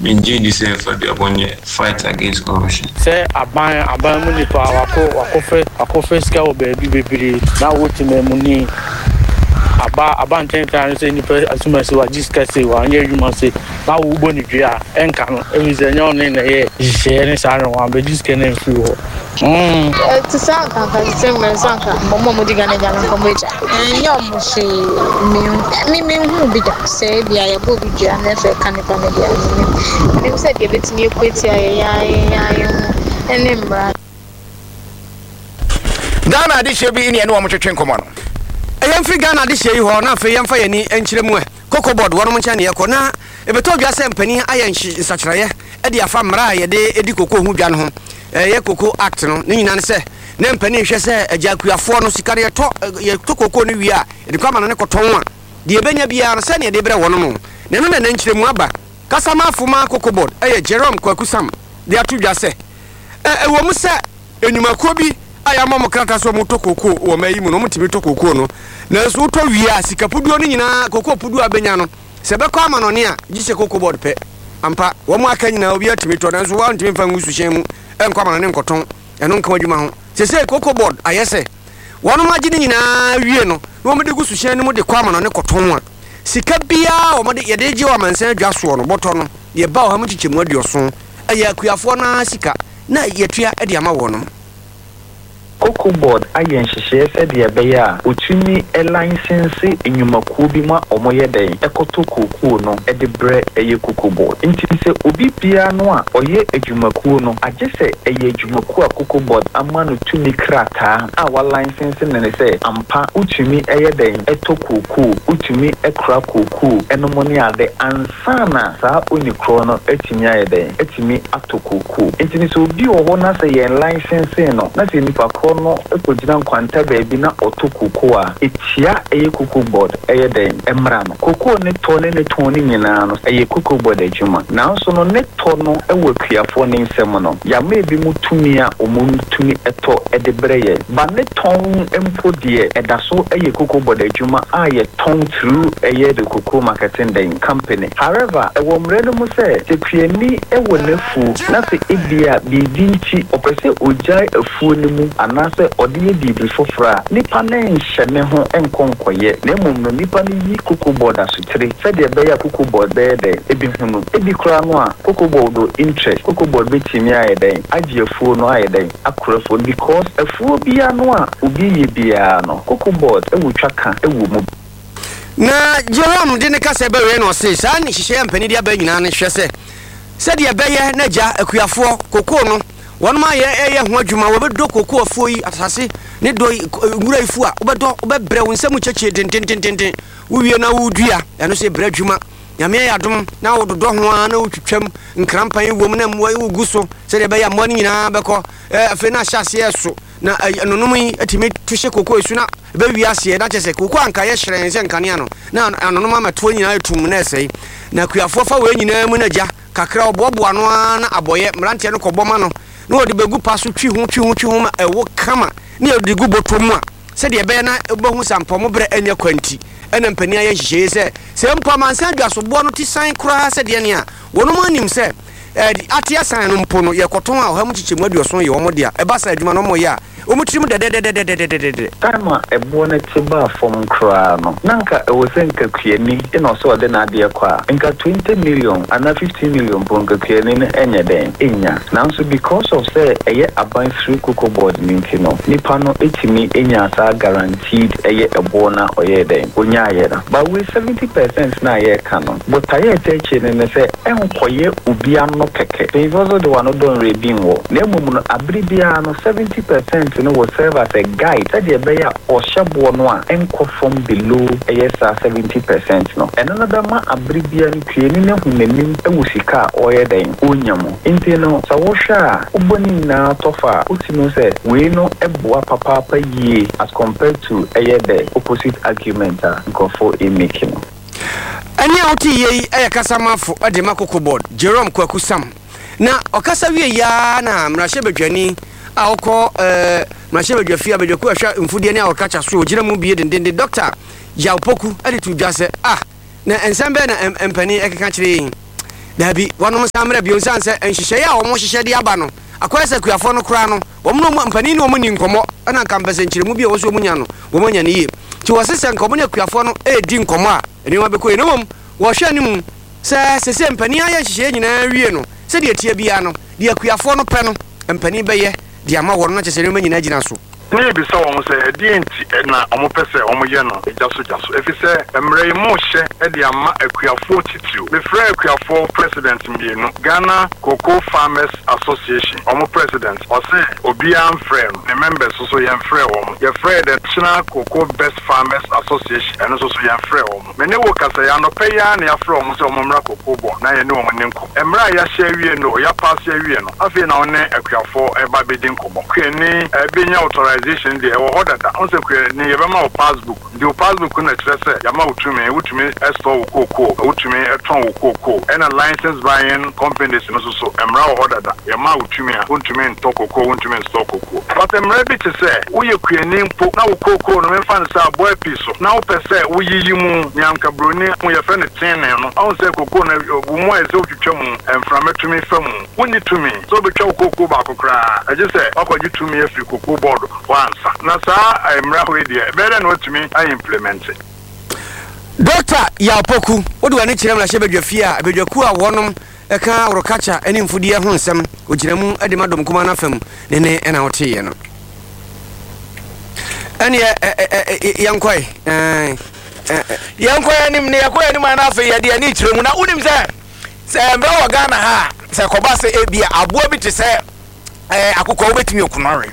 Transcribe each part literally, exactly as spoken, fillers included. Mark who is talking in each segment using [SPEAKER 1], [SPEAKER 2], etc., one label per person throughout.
[SPEAKER 1] Indeed, you say for the one fight against corruption.
[SPEAKER 2] Say aban aban mu nipa wako wakofe wakofe ska o baby baby na woti me mu ni aba aban ten kan say nipa asuma say wa jiska say wa anye adwuma say na wo bo ni dua enka no emize nya on na ye hye ne sa ran wa be jiska na mfi ho mm
[SPEAKER 3] eh to sa kan kan say me sa kan momo mo diga na ja na komeja eh nya mo she mi mi mi hu bi da say bia ya bo bi dua na fe kan ne pa na bia ni mi say de betini ekweti aye ya ya ene mbra
[SPEAKER 4] Ghana de shebi ni ene wo mo twetwe nkomo no eyam fi Ghana de sheyi ho na fe yam fa yani enkyire mu e Cocoa Board wono mo ncha ne yeko na ebeto dwa se mpani ayen nsachiraye e de afa mra ye de edi koko hu dwa no ho ye koko act no ni nyina ne se ne mpani hwe se ajakuafo no sikare to ye to koko no wi a de kwama no ne koton a de ebenya bia no se ne de bre wono no ne no na nkyire mu aba kasama afuma Cocoa Board eye Jerome Kwakusam de atu dwa se e wo mu se enyumakuo bi aya mama krata so mu tokoko wo mayi mu no mutimi tokoko no na so to wi a sikapuduo no nyina koko pudu abenya no se be kwa amano ne a gise Cocoa Board pe ampa wo mu aka nyina obi atimi to na so wa ntimi fa ngusu hyen mu enkwa amano ne nkoton eno nka wadwuma ho se se Cocoa Board ayese wono ma gine nyina wie no wo mu de gusu hyen no mu de kwa amano ne koton a sika bia wo mu de ye de je wa mansan adwa so no boto no ye ba wo ha mu chichemu adioso aya akuafo na sika na ye tua e de ama wo no
[SPEAKER 5] Cocoa Board ayen hihye se de beya otumi e license enyumakuo bi ma omoye den ekoto kokoo no e de bre eye Cocoa Board nti se obi bia no a oye ejumakuo no agye se eye ejumakuo a Cocoa Board ama no tumi krata a wa license ne ne se ampa utumi eye den eto kokoo utumi ekra kokoo enomo ne ade ansana sa onikro no etimi aye den etimi ato kokoo nti se obi oho na se ye license no na se nipa no ekojina nkwanta baabi na otokoko a etia eye Cocoa Board eye den emra no koko ne to ne ne to ne nyina no eye Cocoa Board adwuma na so no ne to no ewo kuafo ne nsem no ya ma bi mutumi a omutumi eto edebreye ba ne ton empo de edaso eye Cocoa Board adwuma a ye ton through eye the Cocoa Marketing Den Company. However ewo mre no mu se tepiani ewo nefu na se ebia bidinchi opese ojai afuo ne mu ana se odi bibi fofra nipa na nhye ne ho enkonkoye na emum no nipa ni yi Cocoa Board asutire se de be ya Cocoa Board be de ebi hunu ebi kura no a Cocoa Board do interest Cocoa Board be timi aye den agye afuo no aye den akorafo because afuo bia no a obi ye bia no Cocoa Board ewutwa ka ewu mu
[SPEAKER 4] na Jerome de ne kase be we no se sa ni hihye mpani dia ba nyina ne hwe se se de be ye na gya akuafo Cocoa no won ma ye eye ho adwuma wo be do Cocoa afuo yi asase ne do ngura ifu a wo be do wo be bre wo nsam cheche tentententen wo wie na wo dua eno se bre adwuma nyame ya dom na wo do ho a na wo twetwam nkrampan wo mu na mo wo guso se de be ya mo nyina be ko afi na hyase eso na anonom yi atimi tuhye Cocoa isu na be wi ase na chese Cocoa anka ye hyeren se nkane ano na anonom amato nyina etum na esei na kuafo fa we nyina mu na gya kakra obobo no na aboye mrante no koboma no no odi begu paso twi hu twi hu twi hu ma ewo kama ne odi gu botomu a se de be na ebohu sampom bre anya kwanti ena mpani aye hihye se se mpa mansa dwaso bo no ti san kura se de ne a wono mu anim se atia san no mpo no ye koton a ha mu chichemu aduoso ye wo mo de a eba sa adwuma no mo ye a omutrim de de de de de de de
[SPEAKER 5] tama ebo na tiba from kra no nanka ewo senka kuani eno so de na de kwa nka twenty million ana fifteen million bonka kuani na enye den enya nanso because of say eye aban through Cocoa Board ninki no nipa no etimi enya sa guaranteed eye ebo na oye den onya ayera but we seventy percent na ye kano but aye teche ne say enkoye obia no keke because the one don redeem wo na mum no abribia no seventy percent no will serve as a guide that the beya or shabo no a enko from below yes seventy percent no and another ma abribian creating ne hunanim ewusika oye den onyamo nti no sa wo hwa uboni na tofa utino say we no eboa papa pa ye as compared to eye the opposite argument go for a making
[SPEAKER 4] ani oti ye eye kasamafo ade Cocoa Board Jerome Kwakusam na okasa wie ya na mrahye badwani awko eh mrahye badwafia badwaku ahwa mfudie ne awkacha so ogina mu bie dendende doctor Yaupoku ade tu dwase ah na ensambe na empani ekeka kire dabi wonom samre bi onsanse enhihye ya wo mo hihye de aba no akwese kuafo no kra no wo mo mpani no mo ni nkomo ana kampese nkyiremu bi a wo so munya no wo mo nya ne yi ti wo sese nkomo ne kuafo no e di nkomo a eni wa beko eni wom wo hwe anim se sese mpani aye hihye nyina wie no se de tie bia no de kuafo no pe no mpani beye de ama wo no kyese ne nyina gina so
[SPEAKER 6] ne bi sa won se di enti na omo pese omo ye no ejaso jaso efi se emre mo hye e de ama akuafo titiu me frɛ akuafo president mbienu Ghana Cocoa Farmers Association omo president o se obi an frɛ the members so ye frɛ won ye frɛ the National Cocoa Best Farmers Association eno so so ye frɛ won me ne wo kasa ya no pe ya na ya frɛ won se omo mra cocoa bo na ye ne omo ne nko emra ya hye wie no ya pass ya wie no afi na one akuafo e ba be din kobo kwani e be nya authorize de e wo dada on se kwe ni ye bema o passbook di o passbook na kire se ya ma utumi utumi store wo koko utumi eton wo koko and a license buying companies no so so emra wo dada ya ma utumi a utumi nto koko utumi store koko but emra bi te se wo ye kwe ni mpo na wo koko no me fan sa boy piso na wo pese wo yiyi mu nyanka broni mo ye fe ne ten no on se koko na wo mo e se otwetwa mu emfra metumi fa mu woni tumi so be twa koko ba kokra e je se akwaji tumi e fi koko board once na sa emra ho dia better no to me I implement it.
[SPEAKER 4] Doctor Yapoku odu ani kirem la shebedwafie a bedwaku a wonom eka orokacha eni mfudie ho nsem ogiramu ade madom kuma na fam ne ne na wote no ani yankoi eh
[SPEAKER 7] yankoi anim ne yankoi anim na afa ye de ani kiremu na unim se se emra wo Ghana ha se koba se ebia aboa bi te se eh akokɔ obetimi okunore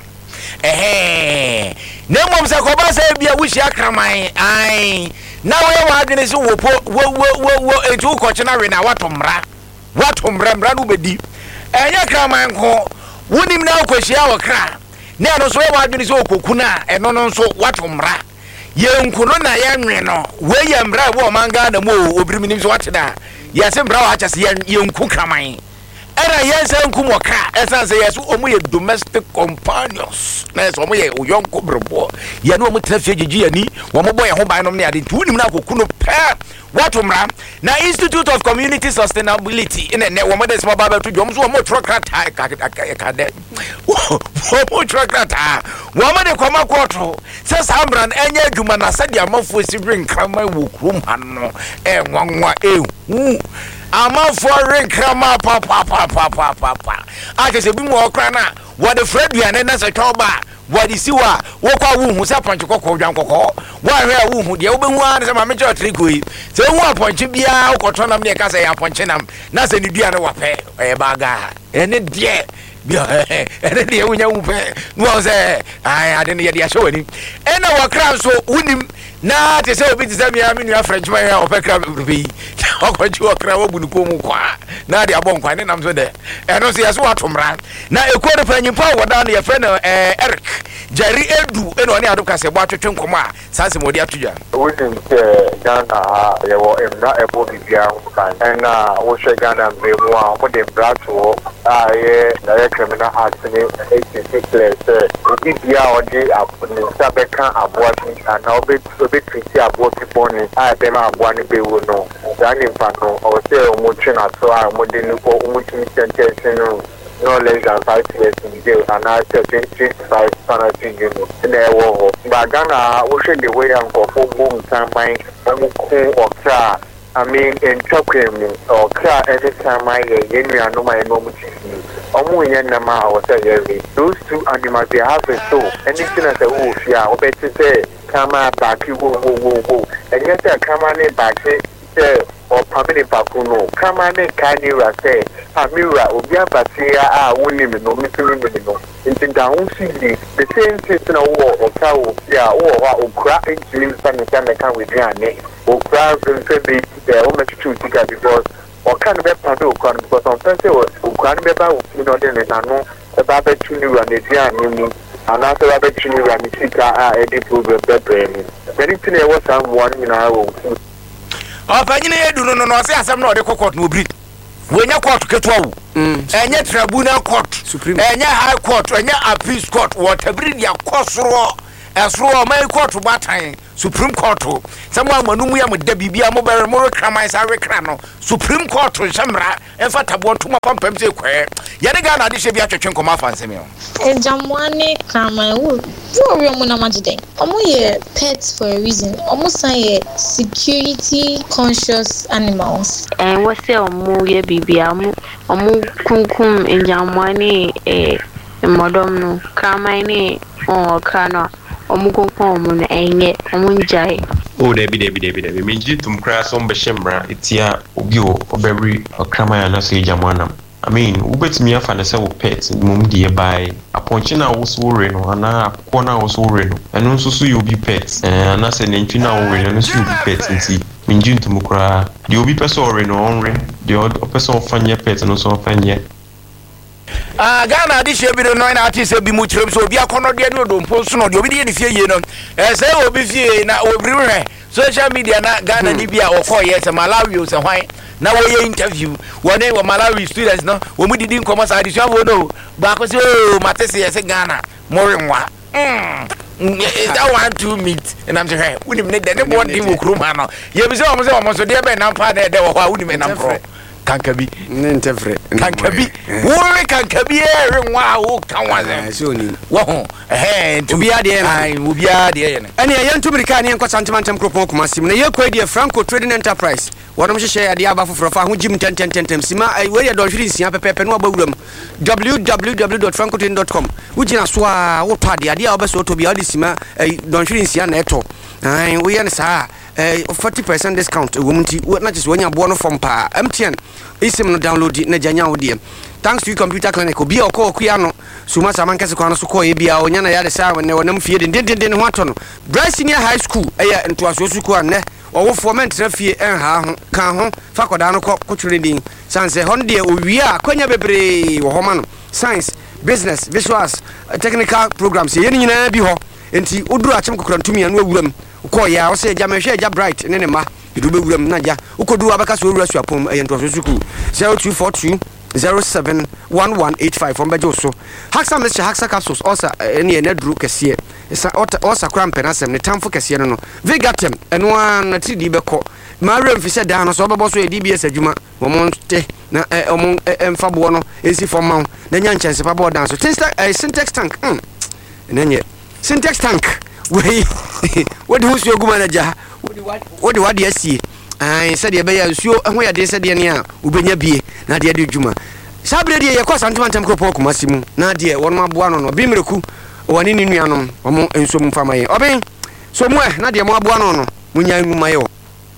[SPEAKER 7] eh nemom se ko ba se bia wuhia kraman ai na we wa adwene se wo po wo wo wo etu ko chena we na watomra watomra mra no bedi enya kraman ko wonim na ko hia wo kra na no so we wa adwene se okoku na eno no so watomra ye nkuno na ye nwe no we ye mra wo manga na mo obiri minim so wateda ye se mra wa achase ye nku kraman era yense nkumo ka esanse yeso omo ye domestic companions na yeso omo ye oyonko brebo ye no omo trafie gigi ani wo mo boye ho ban no ne ade tunim na kokuno pe watomra na Institute of Community Sustainability in ne wo mo de small baba to jom so omo trokrata ka ka de wo mo trokrata wo mo de koma koto se sambran enye adwuma na sade amafo sibrin krama wo krom hanno e nwanwa e hu ama for rekrama pa pa pa pa pa pa pa ake se bi mo okra na wo de freduane na se toba wo de siwa wo kwa wo hu se ponche kokko dwan kokko wo ahwe a wo hu de wo be hu an se ma me che trikoi se hu aponche bia wo koto nam ne ka se ya ponche nam na se ni dua ne wape e baga ene de bia ene de wo nya wo pe no se ai ade ne ye de show ni ena wo kra so unim na te se obi te se mi ami nua French man ya opekra bi okoji okra wo bunu ko mu kwa na de abon kwa ne nam so de eno se yeso watomra na ekuo de panyimpa wo da no ye fe no eh Eric Jerry Edu eno ne adoka se bo atwetwe nkomo a sanse modi atoja
[SPEAKER 8] we think Ghana ye wo emra ebo bibia ho kan na wo hwe Ghana mremu a mo de brato a ye na criminal act ne eighty-six se obi bia o de apuni sabeka aboa tin na obi obi twiti aboa people ni a be ma aboa ne be wo no dan impa no o se o mo twina so a mo de ni ko o mo twin sentence no no less than five years in jail and I twenty-five penalty unit in the war. But Ghana, we should the way and go for boom time by or car. I mean, in talking or car anytime I get in, I know my normal chicken. Omu yenama I was say those two animals they have a soul. Anything as a wolf, yeah, or better say, come back, you go, go, go, go. And yes, I come on back, say, or Pamini Pakuno, come on and Kanira say, Amira, Ubia Batia, ah, winning no missing no. Into down city, the same system of war or cow, yeah, or crack into you, some time I come with your name, or crowd and say the almost two tickets because, or can't be Pado, because on Thursday, or can't be about, you know, then I know about the two new and the Gianni. And after that, the two new and the Sika are a deep over the brain. Many things was someone, you know.
[SPEAKER 7] Opanyine edu no no se asem na ode court no bri wenya court ketwa wo enye tribunal court supreme enye high court enye appeals court what bri dia kosoro esro my court batan Supreme Court someone manu ya mda bibia mo bere mo rekramai sa rekra no Supreme Court shamra enfa tabo to ma kompem se kwe ye de Ghana de she bia twetwen koma fansem yo
[SPEAKER 3] ejamwane kramai wo wo ri mo na majiden omo ye pets for a reason omo san ye security conscious animals
[SPEAKER 9] and what say omo ye bibia omo omo kunkum ejamwane eh modom no kramai ni o kana omugonko omun enye omunjai
[SPEAKER 10] o debi debi debi debi minji tum kra so mbeshemra etia obi o oberi okramaya na so ejamwana I mean ubetimi afa na se wo pet mum die bai aponche na wo so re no ana akọ na wo so re no eno nso so you be pet eh ana se nentwi na wo re no so you be pet nti minji tum kra di obi person re no on re di o person fanye pet no so fanye
[SPEAKER 7] Ah, Ghana this year be no na artist be mu chirem so obi akono de no do mpo so no de obi de ne fie ye no eh say obi fie na obi re social media na Ghana ni bia okoye se Malawi o se hwan na wo ye interview wone wo Malawi students no wo mu didi nkomo sa adi so no ba ko se o matese ye se Ghana more nwa mm that want to meet and I'm saying we need the body wo kroma no ye bi se o mo se o mo so de be na pa de de wo ha wo ni me na pro kankabi
[SPEAKER 4] nentefre
[SPEAKER 7] kankabi wo kankabi e nwa wo kanwa
[SPEAKER 4] so ni
[SPEAKER 7] wo ho eh
[SPEAKER 4] obi ade na
[SPEAKER 7] ai obi ade ye ne
[SPEAKER 4] ene ye ntumrika ne enkwasa ntemantem kropon kuma sim na ye kwa die Franco Trading Enterprise wonom hyehyɛ ade aba foforo fa ho jim ten ten ten ten sima we ye don hwiri sia pepepe no abawuram w w w dot franco trading dot com wugina so a wo to ade ade a obeso to bia ade sima don hwiri sia na eto ai we ye ne saa forty percent discount wo munti na just wonya bo no from pa M T N isim no download na janya wo de thanks to computer clinic obi okọ okuya no suma saman kase kwa no so ko ye bia onya na yade saa ne wonam fie den den den ho ato no Bryce Senior High School eya ntoaso suku anne owo foment na fie en ha ho kan ho fa koda no ko kotwere din sanse hon de owie a kwanya bebre wo ho ma no science business visuals technical programs ye nyina bi ho enti oduru achem kokora ntumi anu awuram ko ya o se ja me hwe ja bright ne ne ma idu be wuram na ja ukodu abaka so wura suapom eyentoso suku zero two four two zero seven one one eight five from bejo so Haxa Mister Haxa capsules osa ene ene dru kese esa osa krampe na sem ne tamfo kese no no Vegatem eno na ti di beko mare mfise da no so obebo so edi bi esadwuma wo monte na omo emfa bo no esi forma na nya nchense pa bo dan so Syntex tank mm enye Syntex tank we what do you go manager what do what do you see ai said ye be ya nsuo ho ya de said ye ne a ubenya bie na de de dwuma sabre de ye kwa santimantem kropo komasimu na de wonma boa no no bimreku woni ni nuanom omo enso mu fama ye oben so mu e na de mo aboa no no munya nwuma ye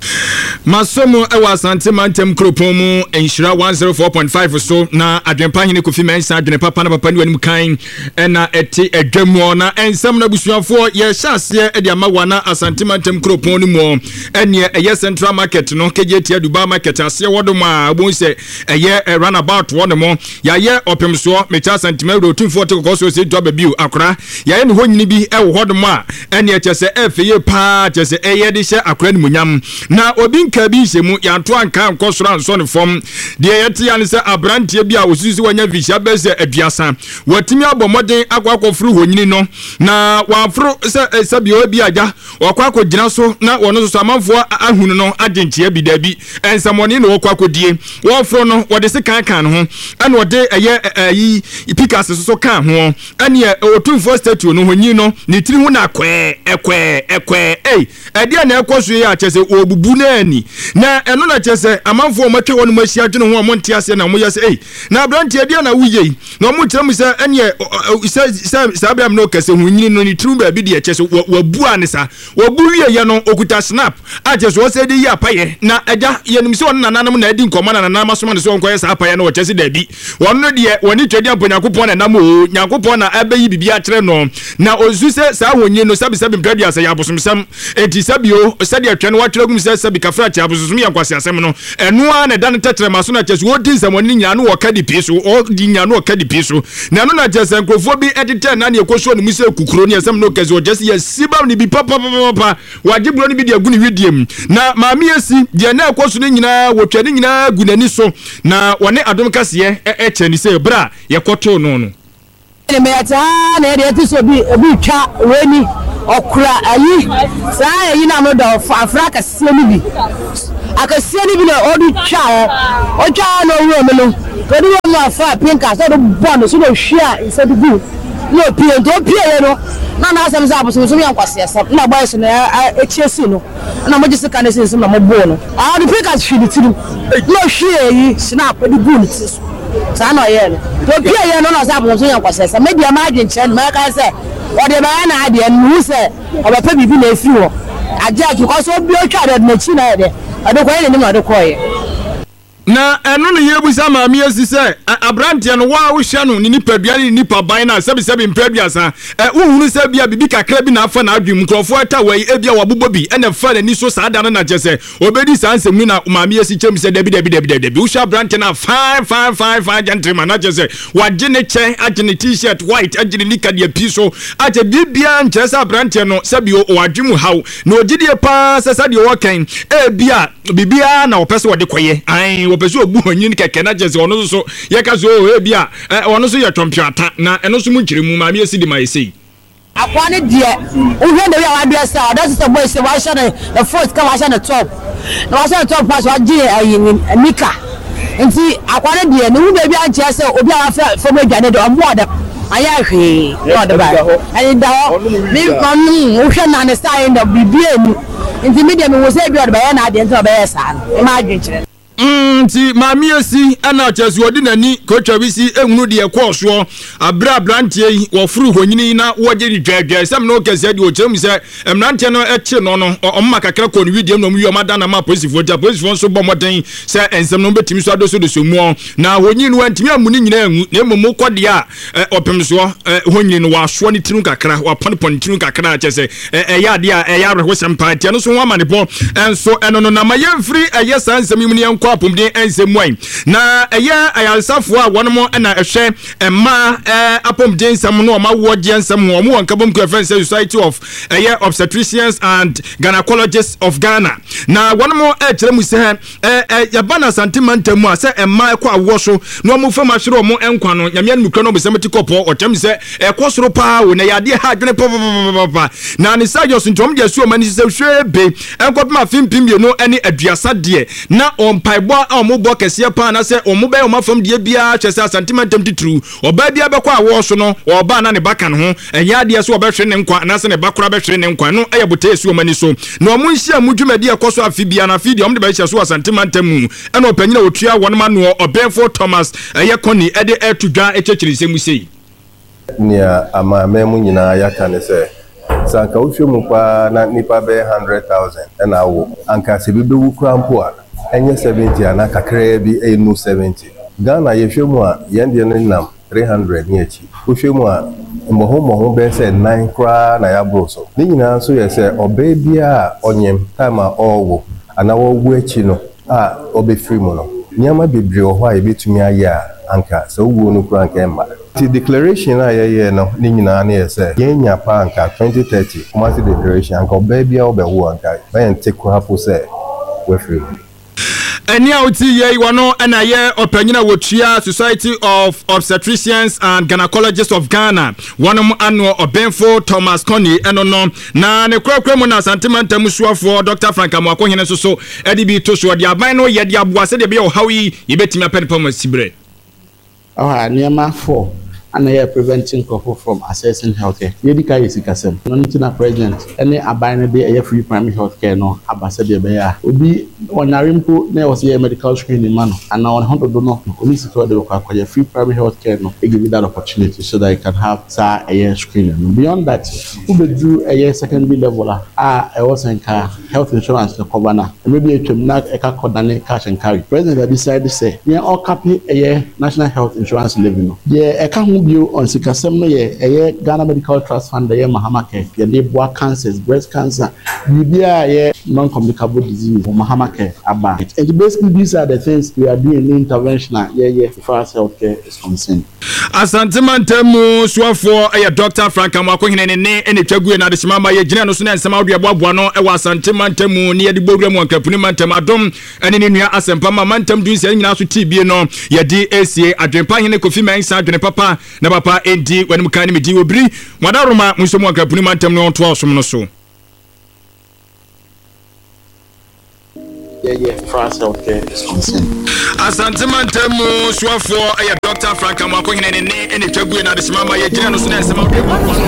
[SPEAKER 11] Masomo ewa santimantem kropon mu enhyira one oh four point five so na adwempa hene kofi mensa adwempa pa na papa ni wanim kan na eti edwemu na ensam na busuafo ye hyase e de amawana asantimantem kropon ni mu ene eye Central Market no keje tia Dubai Market ase wodom a bon se eye runabout wodom ya ye opemso mecha santimero two forty kokoso se do babiu akora ya ye ne honyini bi e wodom a ene chese efeye pa chese eye de hye akora ni munyam na obi nkabi shemu ya to anka nkosoro anso ne fom de yete ya ne se abrantie bi a osisi wanya visha bese aduasa watimi abomoden akwakofuru honyini no na wafuru se sabi obi aja wakwako gina so na wono so amanfo ahunu no agentie bi dabi ensamoni no wakwakodie wofuru no wode se kan kan ho ene wode eye ayi pikas so so kan ho ene otumfo statue no honyini no ne tiri ho na kwe ekwe ekwe ei ade na ekoso ya chese obubu na ni na eno na chese amanfo matwe wonu mahia dwene ho amonte ase na moyase ei na abrantie dia na wuye na omo kyerem se ene se sabam no kase hunyini no ni trum ba bi de chese wabu anisa wabu wiye ye no okuta snap a chese wo se de yi apaye na agya yenim se won nananam na adi nkoma na nanam asoma ne se won koye sa apaye na wo chese da bi wonno de woni twedi amponyakopon na nam o nyakopon na abayi bibia kyere no na ozu se sa honyi no sabi sabi mpadi ase ya bosomsam enti sabio sadi atwe no wa kyere gum se sabi kafra cha abosomsum ya kwase asem no eno a na dan tetere maso na chese wo din samoni nya no wo kadi piso o di nya no kadi piso na no na chese nkrofo bi edite na ne ekoso ne muse kukuro ne asem no kase o chese ya siba ni bi papa papa waje bro ni bi de agu ni wediem na maami esi de na ekoso ne nyina wo twani nyina gunani so na wone adom kase e e cheni se bra ye koto no no
[SPEAKER 12] me ata na de ti so bi bi twa weni okura ayi saa ayi na mo do afra ka sie ni bi akasie ni bi na odu twa o twa no wo me no odu wo no afa pinka so do bond so do hwia instead do no pie do pie no na na asem za boso so mi ankwase asem na boy so na echiesi no na mo jisi kan ese na mo bo no ah the pinka hwi tiru no hwie yi snap do bu ni ti so sa na ye no do pie ye no na za boso so ankwase asem media ma adwen kire no ma ka se o de ba na ade no se obepa bibi na efi ho aja because obi o twa de na chi na ye de adekwa ye ni ma adekwa ye
[SPEAKER 11] na eno ne yebusa maami asise abrantie no wa wo hye no ni nipadua ni nipa ban na sebi sebi mpraduasa eh uhunu se bia bibi kakra bi na afa na adwum nkrofo ata wai ebia wabobɔ bi ene fa na ni so saada na chese obedi sanse mu na maami asi chem se debi debi debi debi wo hye abrantie na fine fine fine fine gentleman na chese wagye ne che agye ne t-shirt white agye ne nika de piso agye bibia nchese abrantie no sebi o wadwum haw na ogidie pa se sade o kan ebia bibia na opese wode koye ai opeso obu honyin keke na jese ono so ye ka so e bia ono so ye twompiata na eno so mu nkire mu ma me asidi mai sei
[SPEAKER 12] akwane die uhwe de ya wadua sa that is the boy say wa share the first ka wa share the top na wa share the top pass wa je ayin nika nti akwane die ne hu be bia nche se obi a fa fo medwane de omo oda aya hwe no de ba ani da ho mi manu uhwe na ne style the bibie mu nti media me wo se bia de ba ya na ade nti ba ya sa no ma adwen kire
[SPEAKER 11] nti maami asi ana chesu odi nani kocha bisi ehunu de ekoso abra brantie wo furu honyini na wo je dwedwe sem no kese de o chem se emrantie no eche no no omma kakra ko no video no mu yo mada na ma posifo ja posifo so bo moden se ensem no betimi so adoso de somu na honyini no antimi amuni nyina hu na emom kode a opem so honyini no wa so ni tinu kakra wa ponpon tinu kakra chese e ya de a e ya rehwo sempa tie no so wa manipo enso eno no na mayemfiri eye sansem imuni enko apomden ensemwan na eye ayalsafo a wono na ehwe emma apomden nsem no ma woje nsem ho mo wankabom ku friends Society of eye Obstetricians and Gynecologists of Ghana na wono e kire mu se eh yabana santimanta mu ase emma ekwa awo so no mo fama hwere mo enkwa no nyame nukra no besemeti kopo otem se ekosoro pa wo na yade ha adwene papa na ne sajos ntom de suo mani se hwe be enkopma fimpim ye no ene aduasa de na ompaibo a omobo kese pa na se omobe omafam de bia chese santimentem titru oba bia bekwa awo so no oba na ne baka no ho eya de so obehwe ne nkwa na se ne bakora behwe ne nkwa no eyebote suo mani so na omunhia mudwumadi ekoso afibia na fidi omde behye so santimentem mu ena opanyina otua wonma no Obenfo Thomas eye koni ede etudwa echechirise mu sei
[SPEAKER 13] nia amame mu nyina yaka ne se sanka wohwe mu pa na nipa be one hundred thousand ena wo anka se bi be wu krampo a enye seventy ana kakra bi enu seventy Ghana yehwe mu a yende no nam three hundred ni achi wohwe mu a mboho mboho be se nine kra na ya broso ni nyina so ye se obe bia onyem time a owo ana wo wu achi no a obe free mu no nyama bebre ho a ebetumi aya anka so wu no kra anka emma the declaration a ye ye no ni nyina na ye se yenya pa anka twenty thirty kuma the declaration anka obe bia obe wu anka ba ente kra po se we free
[SPEAKER 11] eni auti ye wano na ye opanyina wotua Society of Obstetricians and Gynecologists of Ghana wano anu Obenfo Thomas Koni eno no na ne kwakwa mu na santimenta musuafo Doctor Frank Amwako hene so so edi bi to so de aban no ye de aboase de be o hawi ye betimi apenpam sibre
[SPEAKER 14] ah niema four and they are preventing people from accessing healthcare. Yedika yisikasem. Nonitina president. Any abine day a free primary healthcare no abase de beya. Obi onarimpo na was a medical screening man and now one hundred no. Only secure the local free primary healthcare no. They give you that opportunity so that you can have sa a year screening. Beyond that, who be do a year secondary level ah I was in car health insurance the cover na. Maybe a terminal a car coordinate cash and carry. President decided to say yeah all copy a year national health insurance living. Yeah, I can't bio on sikasem no ye eye Ghana Medical Trust Fund ye Mahamake ye dey boa cancers breast cancer bibia ye non-communicable disease for Mahamake Abba. And basically, these are the things we are doing in interventional, yeah, yeah, as far as healthcare is concerned.
[SPEAKER 11] Asantemantemu swafo eh Doctor Frank Amako hene ne ene twagu na de simama ye gina no so na nsema adu aboabo no e wa Asantemantemu ne ye de bowura mu ankapuni mantem adom ene ne nua asempa ma mantem dun se nyina so tibie no ye di aca adwempa hene Kofi Mensa adwene papa na papa edi wanim kan ne medi obiri wadaroma munsomu ankapuni mantem no to asom no so.
[SPEAKER 14] Yeah, yeah, France healthcare is concerned.
[SPEAKER 11] Asantemantemu swafo eh Doctor Frank Amako hene ne ene twagu na de simama ye gina no so na nsema adu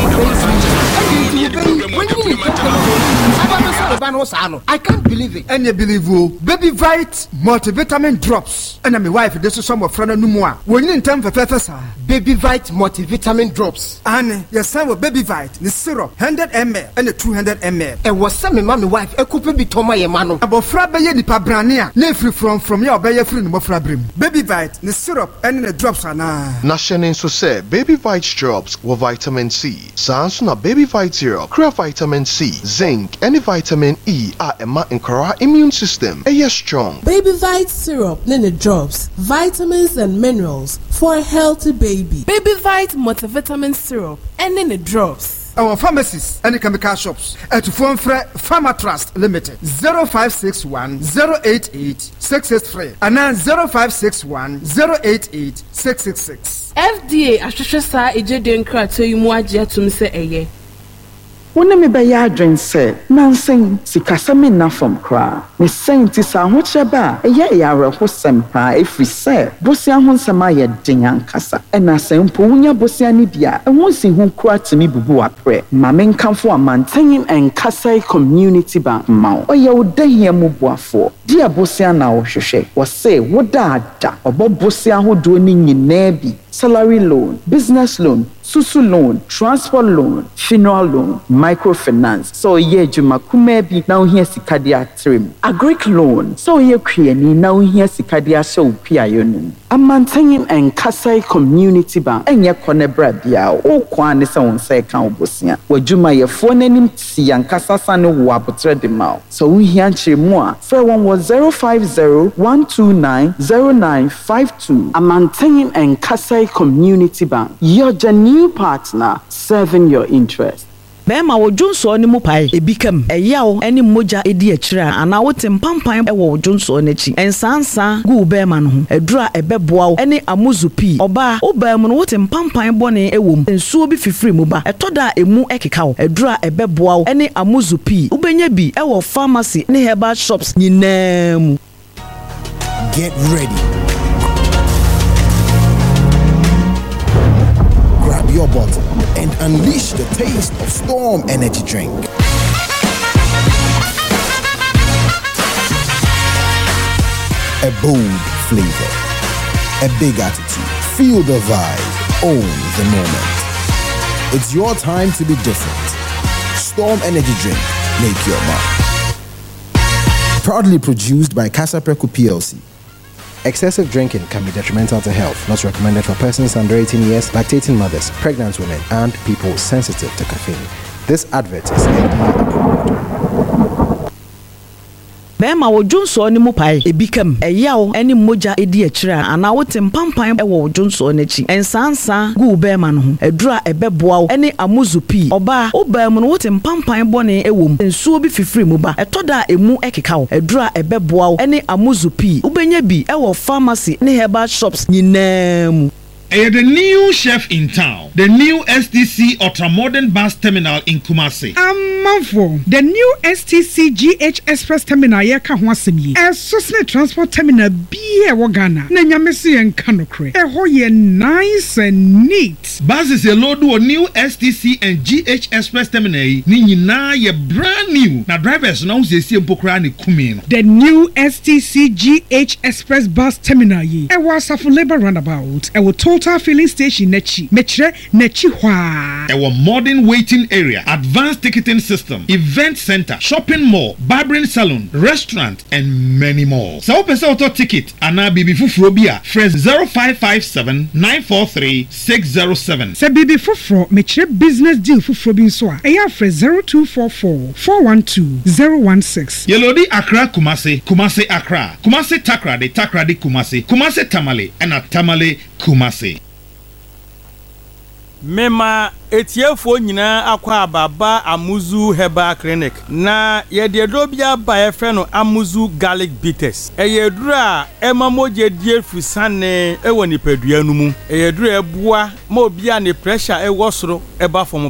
[SPEAKER 15] I can't believe it. And you believe you Baby Vite multivitamin drops. And my wife this is some of friend no more. When you in time for professor Baby Vite multivitamin drops. And your son with Baby Vite the syrup one hundred milliliters and the two hundred milliliters. And was some my wife e couple be toma ye mano. About frabe ye di pabrania. Ne free from from your be free no frabrim. Baby Vite the syrup and the drops ana.
[SPEAKER 16] National so say Baby Vite drops with vitamin C. Sans na Baby Vite syrup, crea vitamin C, zinc, and vitamin E are a ma incora immune system. A yes strong.
[SPEAKER 17] Baby Vite syrup, nene drops, vitamins and minerals for a healthy baby. Baby Vite multivitamin syrup, and nene drops.
[SPEAKER 15] Our pharmacies and chemical shops at Phone Fre Pharma Trust Limited zero five six one zero eight eight six six three and then zero five six one zero eight eight six six six.
[SPEAKER 17] F D A ahwehwe sa ejeden krato yi mu agye atum se eye.
[SPEAKER 18] Wona me be ya adwen se nansen sikasame na fam kra me senti sa ho cheba eye ya reho sempa efri se bosia ho nsema ye den ankasa ena sempo wunya bosia ni bia ehun si hu kra timi bubu apre ma men kanfo amantan en kasai community bank ma oye odahia mu boafo dia bosia na wo hwehwe wo se woda ada obo bosia ho do ni nyina bi salary loan, business loan, susu loan, transport loan, funeral loan, microfinance. So ye juma kumebi na uhia sikadia trim. Agric loan. So ye krieni na uhia sikadia so pia yonu. Amantanyin en Kasai Community Bank. Enye konebra bia o kwa ne se onse kan obosia. Wajuma ye fo nanim si yankasa sane wo abotre de ma. So uhia nchire mu a frɛ wɔn wɔ zero five zero one two nine zero nine five two. Amantanyin en Kasai Community Bank. You're the new partner serving your interest.
[SPEAKER 19] Bema wo Jonso ni mu pai ebikam eyawo eni moja edi akira ana wote mpampan e wo Jonso n'achi ensansa gu bema no ho edura ebeboa wo eni amuzupi oba oba mu no wote mpampan bone ewom ensuo bi fifiri mu ba etoda emu ekeka wo edura ebeboa wo eni amuzupi ubenya bi e wo pharmacy ne herbal shops nyinaa mu.
[SPEAKER 20] Get ready. Grab your bottle and unleash the taste of Storm Energy Drink. A bold flavor, a big attitude. Feel the vibe, own the moment. It's your time to be different. Storm Energy Drink, make your mark. Proudly produced by Casapreco P L C. Excessive drinking can be detrimental to health. Not recommended for persons under eighteen years, lactating mothers, pregnant women, and people sensitive to caffeine. This advert is N D A approved.
[SPEAKER 19] Bema wo Jonso ni mu pai ebikam eyawo eni moja edi akira ana wote mpampan e wo Jonso n'achi ensansa gu bema no ho edura ebeboa wo eni amuzupi oba oba mu no wote mpampan bone ewom ensuo bi fifiri mu ba etoda emu ekeka wo edura ebeboa wo eni amuzupi ubenya bi e wo pharmacy ne herbal shops nyinaa mu.
[SPEAKER 21] The new chef in town, the new S T C Ultramodern Bus Terminal in Kumasi.
[SPEAKER 22] Amanfo, the new S T C G H Express Terminal here ka ho asem yi. Esosne transport terminal bi e wo Ghana. Na nyamese yen kanokre. E ho ye nice and neat.
[SPEAKER 21] Buses a load o new S T C and G H Express Terminal yi. Ni nyina ye brand new. Na drivers na usiesie mpokra ne kumi no.
[SPEAKER 22] The new S T C G H Express Bus Terminal yi. E wa Safo Labour Roundabout. E wo total Total filling station n'akyi mekyerɛ n'akyi hwaa
[SPEAKER 21] ɛwɔ modern waiting area, advanced ticketing system, event center, shopping mall, barbering salon, restaurant, and many more. Sɛ wopɛ sɛ wotɔ ticket anaa biribi foforɔ bi a frɛ zero five five seven nine four three six zero seven.
[SPEAKER 22] sɛ biribi foforɔ mekyerɛ business deal foforɔ bi nso a ɛyɛ afrɛ zero two four four four one two zero one six.
[SPEAKER 21] Yelodi Accra Kumasi, Kumasi Accra, Kumasi Takrade, Takrade Kumasi, Kumasi Tamale, and a Tamale Kumasi.
[SPEAKER 1] Mema etiefo nyina akwa ababa Amuzu Herbal Clinic na yede dobia ba efre no Amuzu Garlic Bitters eyedura emamoje die fusane ewo nipadua no mu eyedura ebua ma obia ne pressure ewo soro eba fom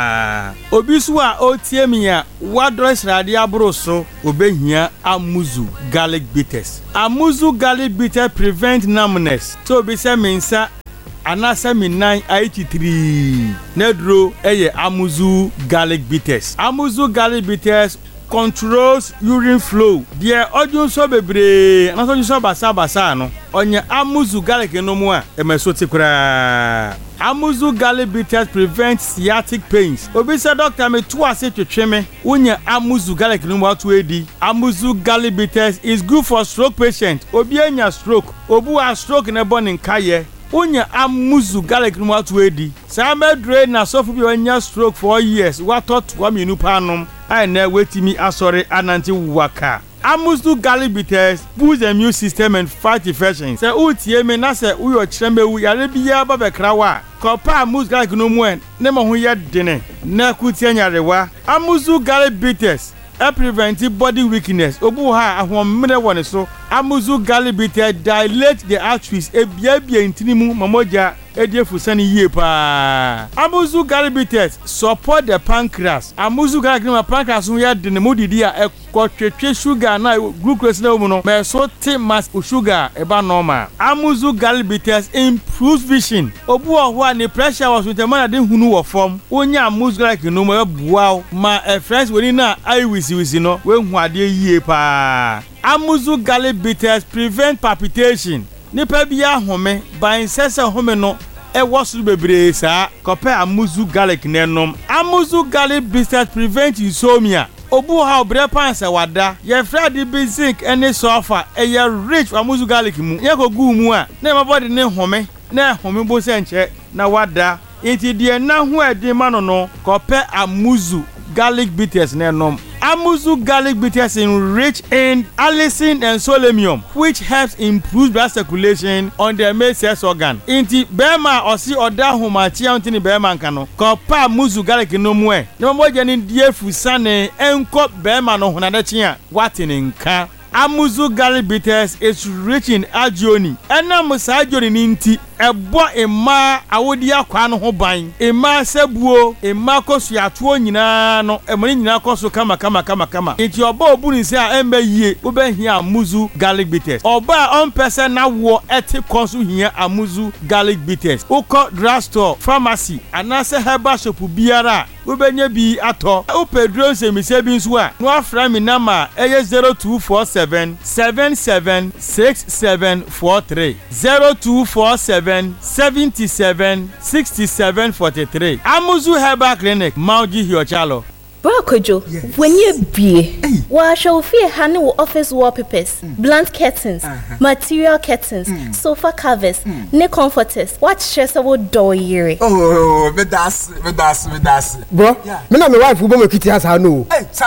[SPEAKER 1] pa obi so a otie mi a wadro srade abro so obehia Amuzu Garlic Bitters. Amuzu Garlic Bitters prevent numbness so be se mensa anasa minan eighty-three nedro eye Amuzu Garlic Bitters. Amuzu Garlic Bitters controls urine flow. Dear odun so bebre na so so basa basa no onye Amuzu Garlic no mu a emeso tikura. Amuzu Garlic Bitters prevent sciatic pains. Obi say doctor me to ase twetwe me unya Amuzu Garlic no mu atu edi. Amuzu Garlic Bitters is good for stroke patient. Obi anya stroke, obu a stroke na born nkaye. Unya Amuzu Garlic no atu edi. Sa medre na sofu bi onya stroke for years. What thought wa minu panom. I na wetimi asore ananti waka. Amuzu Garlic Bitters boost the immune system and fight infections. Se utie me na se uyo chembe u yare biya ba bekra wa. Kopa Amuzu Garlic no mu en ne mo ho ye dene. Na kutie nyarewa. Amuzu Garlic Bitters e prevent body weakness. Obu ha ahomre woni so. Amuzu Garlic Bitters dilate the arteries e bia bia intinimu mamoja ediefusani yie pa. Amuzu Garlic Bitters support the pancreas. Amuzu Garlic no pancreas no ya de ne modidi a ekotwetwe sugar na glucose na mu no me so te mass sugar e ba normal. Amuzu Garlic Bitters improves vision. Obu oho a ne pressure was with man de hunu wo form. Onya Amuzu Garlic no mo bua ma e friends woni na ai wisi wisi no we hu ade yie pa. Amuzu Garlic Bitters prevent palpitation. Nipa bia home ban sese home no e wosu bebre sa kope Amuzu Garlic nenom. Amuzu Garlic Bitters prevent insomnia. Obu ha obre panse wada ye frade bi zinc ene sulfur e ye rich Amuzu Garlic mu ye ko gu mu a na ma body ne home na home bo se nche na wada enti de na ho ede ma no no kope Amuzu Garlic Bitters nenom. Amuzu Garlic Bitters is rich in allicin and selenium, which helps improve blood circulation on the male sex organ. Inti bema osi oda humachi antini bema nkano. Kopa Amuzu Garlic no mwe. No mo jeni die fusane enko bema no hunadachi a watini nka. Amuzu Garlic Bitters is rich in agioni. Ena musa agioni ninti ebo ema awodi akwa no ho ban. Ema sebuo, ema kosu atuo nyina no, emoni nyina kosu kama kama kama kama. Enti oba obu ni se a embe yie, obe hia Amuzu Garlic Bitters. Oba on person na wo eti kosu hia Amuzu Garlic Bitters. Uko drugstore, pharmacy, anase herbal shop biara. Ubenye bi ato. Upedro se mi se bi nso a. No afra mi nama eye zero two four seven seven seven six seven four three zero two four seven seven seven six seven four three. Amuzu Herbal Clinic, Mauji Hiochalo.
[SPEAKER 2] Brokojo, yes. When you be, wa shall fear honey office wallpapers, mm. blunt curtains, uh-huh. material curtains, mm. sofa covers, mm. ne comforters. What stress about door year?
[SPEAKER 15] Oh, but that's, but that's, but that's.
[SPEAKER 23] Bro, yeah. Me na my wife who go make it as I know.
[SPEAKER 15] Hey, sir.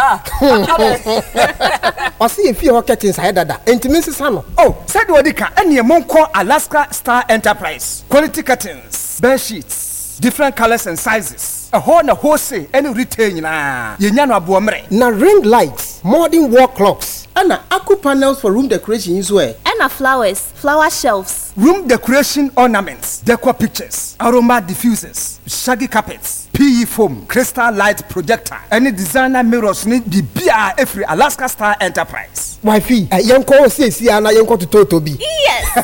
[SPEAKER 23] I see if you curtains I that. Intimacy sano.
[SPEAKER 15] Oh, said what they can. Any among call Alaska Star Enterprise. Quality curtains, bed sheets, different colors and sizes. A whole na wholesale any retail na yenya no aboomre
[SPEAKER 23] na ring lights, modern wall clocks, and aqua panels for room decoration as well.
[SPEAKER 2] And flowers, flower shelves,
[SPEAKER 15] room decoration ornaments, decor pictures, aroma diffusers, shaggy carpets, P E foam, crystal light projector, any designer mirrors need the B R every Alaska Star Enterprise.
[SPEAKER 23] Wifey, uh, yanko say see ana yanko to toto bi.
[SPEAKER 2] Yes.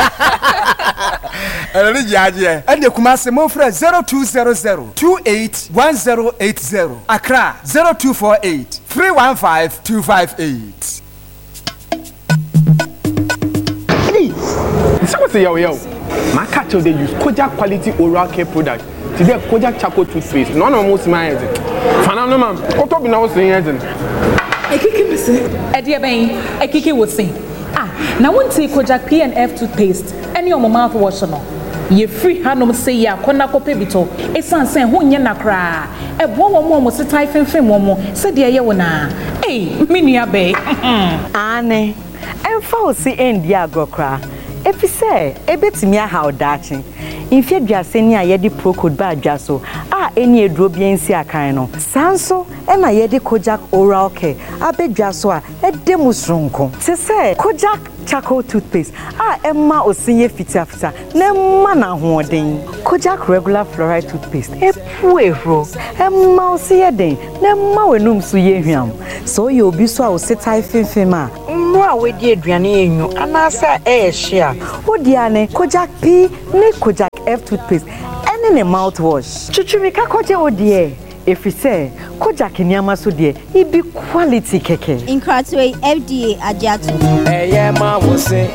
[SPEAKER 15] And the Kumasi Mofre zero two zero zero two eight one zero eight zero. Accra zero two four eight three one five two five eight.
[SPEAKER 24] Please. Someone say yo yo.
[SPEAKER 5] My catch they use Kojak quality oral care product. Today Kojak charcoal toothpaste. None of most my head. Fanano ma'am. What up in our saying head?
[SPEAKER 6] Ekiki be say. Eddie Ben. Ekiki would say. Ah. Now one take Kojak P and F toothpaste. Any of my mouthwash no. Ye free hanum say ya kona kope bito. Esan sen ho nye na kra. E bo wo mo mo se tai fenfen mo mo. Se de ye wona. Eh, me nua be.
[SPEAKER 8] Ane. Emfa o si endi agokra. Efi se ebetimi aha odachi. Infi aduase ni ayede procode ba adwaso. A eni eduro bia nsi akan no. Sanso e na yede Kojak oral care. Abedwaso a edemu sronko. Se se Kojak charcoal toothpaste. Ah, Emma osinye fita fita. Nemma na hoden. Kojak regular fluoride toothpaste. Epuero. Emma osiye den. Nemma wenum so ye hwam. So ye obi so a osetai fimfima. Mmo a wedi aduane enyu anasa e hia. Odiane Kojak P ne Kojak F toothpaste. Ene ne mouthwash. Chuchumika koje odie. If we say Kojak Nyama so dear, it be quality keke.
[SPEAKER 24] In Cratway F D A Ajatu.
[SPEAKER 8] Eh, yeah, ma will say.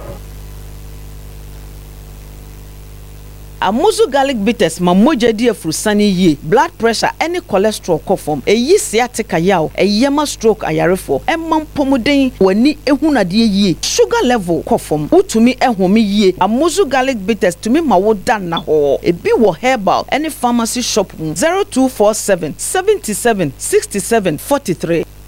[SPEAKER 8] Amuzu garlic bitters ma moja dia frusani ye blood pressure any cholesterol kofom eyi sciatica yaw eyema stroke ayarefo emam pomuden wani ehunade ye sugar level kofom utumi ehome ye Amuzu garlic bitters tumi ma wo dan na ho ebi wo herbal any pharmacy shop zero two four seven seven seven six seven four three.